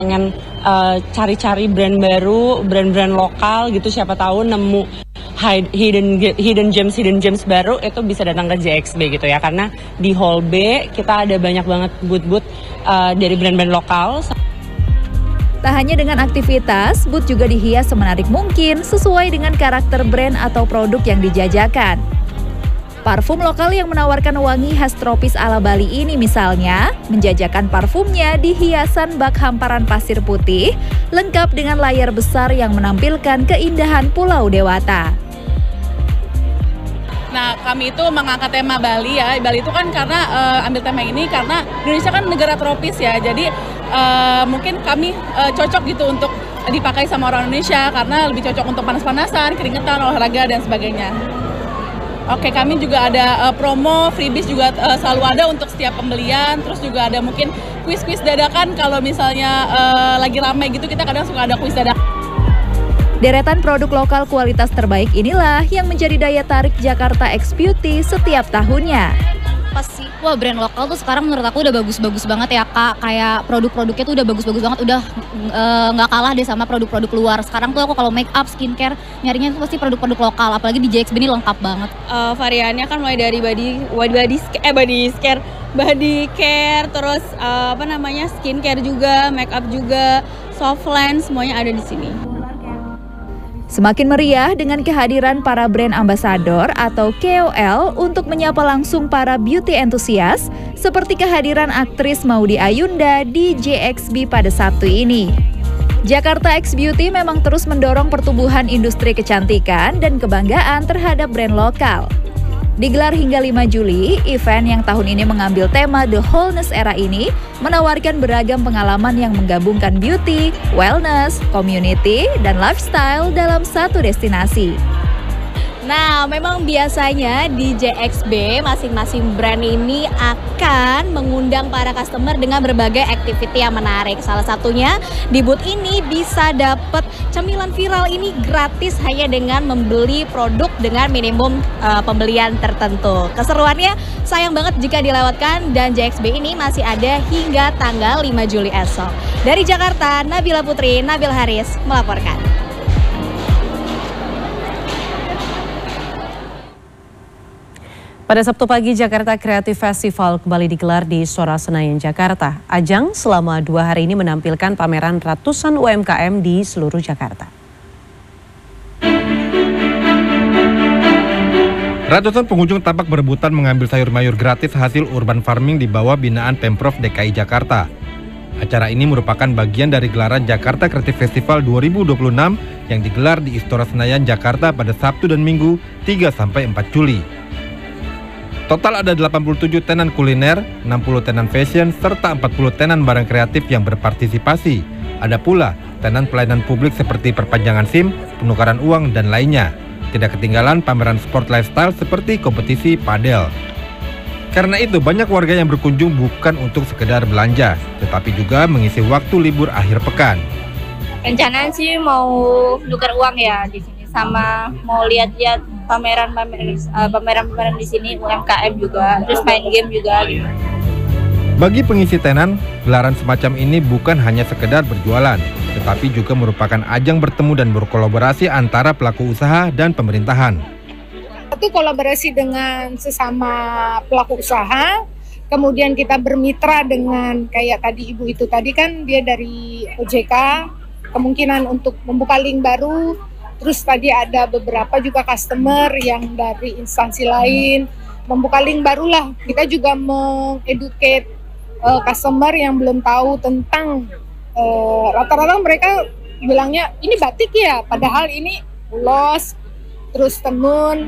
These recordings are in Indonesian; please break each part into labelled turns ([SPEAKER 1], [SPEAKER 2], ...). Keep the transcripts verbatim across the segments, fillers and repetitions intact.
[SPEAKER 1] pengen uh, cari-cari brand baru, brand-brand lokal gitu, siapa tahu nemu hidden hidden gems hidden gems baru, itu bisa datang ke J X B gitu ya, karena di Hall B kita ada banyak banget booth-booth uh, dari brand-brand lokal.
[SPEAKER 2] Tak hanya dengan aktivitas, booth juga dihias semenarik mungkin sesuai dengan karakter brand atau produk yang dijajakan. Parfum lokal yang menawarkan wangi khas tropis ala Bali ini misalnya, menjajakan parfumnya di hiasan bak hamparan pasir putih, lengkap dengan layar besar yang menampilkan keindahan Pulau Dewata.
[SPEAKER 3] Nah, kami itu mengangkat tema Bali ya. Bali itu kan karena uh, ambil tema ini karena Indonesia kan negara tropis ya. Jadi uh, mungkin kami uh, cocok gitu untuk dipakai sama orang Indonesia karena lebih cocok untuk panas-panasan, keringetan, olahraga dan sebagainya. Oke, kami juga ada uh, promo, freebies juga uh, selalu ada untuk setiap pembelian. Terus juga ada mungkin kuis-kuis dadakan kalau misalnya uh, lagi ramai gitu, kita kadang suka ada kuis dadakan.
[SPEAKER 2] Deretan produk lokal kualitas terbaik inilah yang menjadi daya tarik Jakarta X Beauty setiap tahunnya.
[SPEAKER 4] Pasti, wah brand lokal tuh sekarang menurut aku udah bagus-bagus banget ya Kak. Kayak produk-produknya tuh udah bagus-bagus banget, udah nggak uh, kalah deh sama produk-produk luar. Sekarang tuh aku kalau make up, skincare, nyarinya tuh pasti produk-produk lokal. Apalagi di J X B ini lengkap banget.
[SPEAKER 5] Uh, variannya kan mulai dari body, body, eh body care, body care, terus uh, apa namanya skincare juga, make up juga, soft lens, semuanya ada di sini.
[SPEAKER 2] Semakin meriah dengan kehadiran para brand ambassador atau K O L untuk menyapa langsung para beauty enthusiast, seperti kehadiran aktris Maudy Ayunda di J X B pada Sabtu ini. Jakarta X Beauty memang terus mendorong pertumbuhan industri kecantikan dan kebanggaan terhadap brand lokal. Digelar hingga lima Juli, event yang tahun ini mengambil tema The Wholeness Era ini menawarkan beragam pengalaman yang menggabungkan beauty, wellness, community, dan lifestyle dalam satu destinasi.
[SPEAKER 6] Nah, memang biasanya di J X B masing-masing brand ini akan mengundang para customer dengan berbagai activity yang menarik. Salah satunya di booth ini bisa dapat cemilan viral ini gratis hanya dengan membeli produk dengan minimum uh, pembelian tertentu. Keseruannya sayang banget jika dilewatkan, dan J X B ini masih ada hingga tanggal lima Juli esok. Dari Jakarta, Nabila Putri, Nabil Haris melaporkan.
[SPEAKER 7] Pada Sabtu pagi, Jakarta Creative Festival kembali digelar di Istora Senayan, Jakarta. Ajang selama dua hari ini menampilkan pameran ratusan U M K M di seluruh Jakarta.
[SPEAKER 8] Ratusan pengunjung tampak berebutan mengambil sayur mayur gratis hasil urban farming di bawah binaan Pemprov D K I Jakarta. Acara ini merupakan bagian dari gelaran Jakarta Creative Festival dua ribu dua puluh enam yang digelar di Istora Senayan, Jakarta pada Sabtu dan Minggu tiga sampai empat Juli. Total ada delapan puluh tujuh tenan kuliner, enam puluh tenan fashion, serta empat puluh tenan barang kreatif yang berpartisipasi. Ada pula tenan pelayanan publik seperti perpanjangan SIM, penukaran uang, dan lainnya. Tidak ketinggalan pameran sport lifestyle seperti kompetisi padel. Karena itu banyak warga yang berkunjung bukan untuk sekedar belanja, tetapi juga mengisi waktu libur akhir pekan.
[SPEAKER 5] Rencananya sih mau tukar uang ya di sini, sama mau lihat-lihat pameran-pameran uh, pameran-pameran di sini, U M K M juga, terus main game juga gitu.
[SPEAKER 8] Bagi pengisi tenan, gelaran semacam ini bukan hanya sekedar berjualan, tetapi juga merupakan ajang bertemu dan berkolaborasi antara pelaku usaha dan pemerintahan.
[SPEAKER 9] Itu kolaborasi dengan sesama pelaku usaha, kemudian kita bermitra dengan kayak tadi ibu itu tadi kan dia dari O J K, kemungkinan untuk membuka link baru. Terus tadi ada beberapa juga customer yang dari instansi lain membuka link barulah. Kita juga mengeducate uh, customer yang belum tahu tentang uh, rata-rata mereka bilangnya ini batik ya, padahal ini ulos, terus tenun.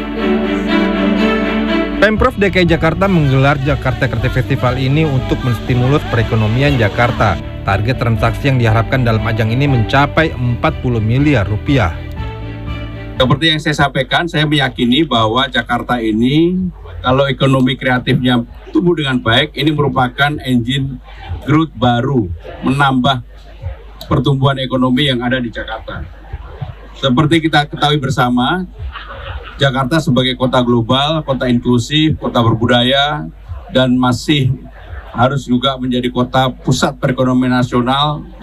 [SPEAKER 8] Pemprov D K I Jakarta menggelar Jakarta Creative Festival ini untuk menstimulus perekonomian Jakarta. Target transaksi yang diharapkan dalam ajang ini mencapai empat puluh miliar rupiah.
[SPEAKER 10] Seperti yang saya sampaikan, saya meyakini bahwa Jakarta ini kalau ekonomi kreatifnya tumbuh dengan baik, ini merupakan engine growth baru, menambah pertumbuhan ekonomi yang ada di Jakarta. Seperti kita ketahui bersama, Jakarta sebagai kota global, kota inklusif, kota berbudaya, dan masih harus juga menjadi kota pusat perekonomian nasional.